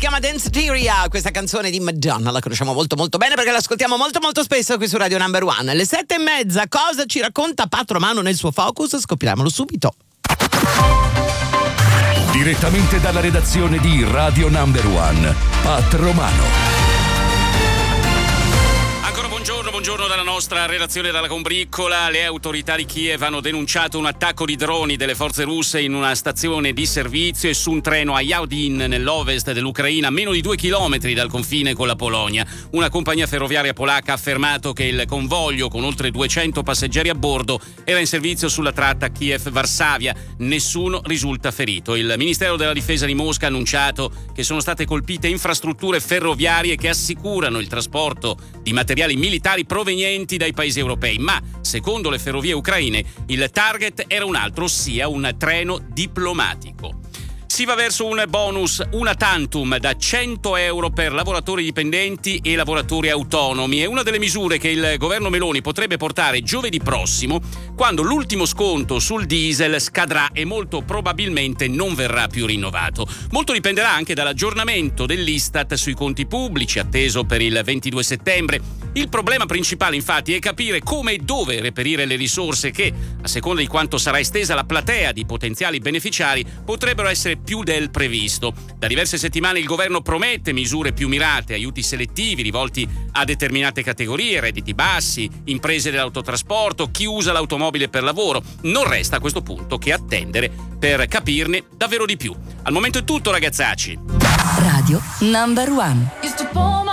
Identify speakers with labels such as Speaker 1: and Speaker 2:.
Speaker 1: chiama Danceteria, questa canzone di Madonna, la conosciamo molto molto bene perché l'ascoltiamo molto molto spesso qui su Radio Number One. Alle 7:30, cosa ci racconta Pat Romano nel suo Focus? Scopriamolo subito.
Speaker 2: Direttamente dalla redazione di Radio Number One, Pat Romano.
Speaker 3: Buongiorno dalla nostra redazione dalla Combriccola. Le autorità di Kiev hanno denunciato un attacco di droni delle forze russe in una stazione di servizio e su un treno a Yaudin, nell'ovest dell'Ucraina, a meno di 2 chilometri dal confine con la Polonia. Una compagnia ferroviaria polacca ha affermato che il convoglio, con oltre 200 passeggeri a bordo, era in servizio sulla tratta Kiev-Varsavia. Nessuno risulta ferito. Il Ministero della Difesa di Mosca ha annunciato che sono state colpite infrastrutture ferroviarie che assicurano il trasporto di materiali militari provenienti dai paesi europei, ma secondo le ferrovie ucraine il target era un altro, ossia un treno diplomatico. Si va verso un bonus una tantum da 100 euro per lavoratori dipendenti e lavoratori autonomi. È una delle misure che il governo Meloni potrebbe portare giovedì prossimo, quando l'ultimo sconto sul diesel scadrà e molto probabilmente non verrà più rinnovato. Molto dipenderà anche dall'aggiornamento dell'Istat sui conti pubblici, atteso per il 22 settembre. Il problema principale, infatti, è capire come e dove reperire le risorse che, a seconda di quanto sarà estesa la platea di potenziali beneficiari, potrebbero essere più del previsto. Da diverse settimane il governo promette misure più mirate, aiuti selettivi rivolti a determinate categorie, redditi bassi, imprese dell'autotrasporto, chi usa l'automobile per lavoro. Non resta a questo punto che attendere per capirne davvero di più. Al momento è tutto, ragazzacci.
Speaker 4: Radio Number One.